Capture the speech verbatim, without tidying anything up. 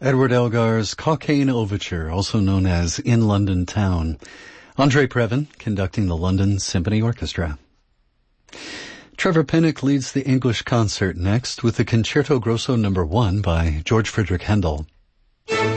Edward Elgar's Cockaigne Overture, also known as In London Town. Andre Previn conducting the London Symphony Orchestra. Trevor Pinnock leads the English concert next with the Concerto Grosso number one by George Frideric Handel.